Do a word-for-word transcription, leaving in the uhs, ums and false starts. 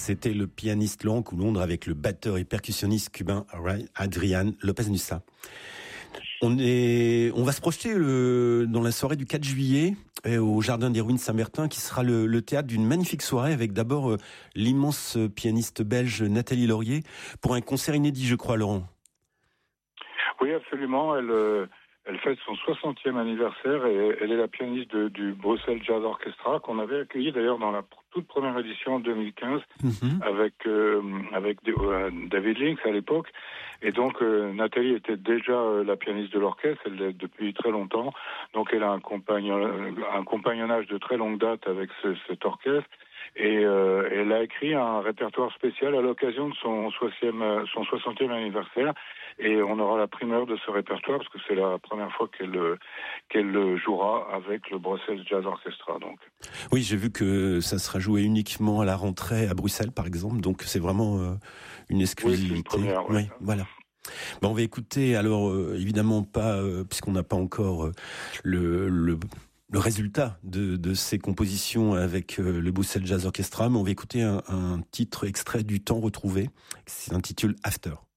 C'était le pianiste Laurent Coulondre avec le batteur et percussionniste cubain Adrián López Nussa. On est, on va se projeter le, dans la soirée du quatre juillet au Jardin des Ruines Saint-Bertin, qui sera le, le théâtre d'une magnifique soirée avec d'abord euh, l'immense pianiste belge Nathalie Laurier pour un concert inédit, je crois, Laurent. Oui, absolument. Elle, euh, elle fête son soixantième anniversaire et elle est la pianiste de, du Bruxelles Jazz Orchestra qu'on avait accueilli d'ailleurs dans la toute première édition en deux mille quinze mmh. avec euh, avec euh, David Links à l'époque. Et donc euh, Nathalie était déjà euh, la pianiste de l'orchestre, elle l'est depuis très longtemps. Donc elle a un, compagnon, un compagnonnage de très longue date avec ce, cet orchestre. Et euh, elle a écrit un répertoire spécial à l'occasion de son soixantième, son soixantième anniversaire. Et on aura la primeur de ce répertoire parce que c'est la première fois qu'elle qu'elle jouera avec le Bruxelles Jazz Orchestra. Donc. Oui, j'ai vu que ça sera joué uniquement à la rentrée à Bruxelles, par exemple. Donc c'est vraiment euh, une exclusivité. Oui, c'est une première, ouais. Oui, voilà. Ben, on va écouter, alors euh, évidemment pas, euh, puisqu'on n'a pas encore euh, le, le, le résultat de, de ces compositions avec euh, le Bruxelles Jazz Orchestra, mais on va écouter un, un titre extrait du Temps retrouvé, qui s'intitule After.